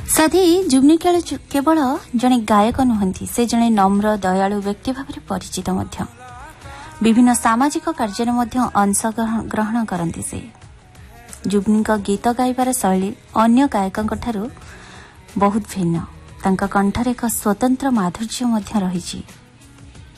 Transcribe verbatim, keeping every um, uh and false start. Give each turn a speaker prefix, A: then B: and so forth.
A: साथी जुग्नी केवल जड़े गायक नुहंती, से जड़े नम्र दयालु व्यक्ति भाव में परिचित मध्य। विभिन्न सामाजिक कार्य मध्य अंश ग्रहण करती से। जुग्नी गीत गाइबार शैली अन्य गायकों ठारू बहुत भिन्न। तांका कंठर एक स्वतंत्र माधुर्य मध्य रही।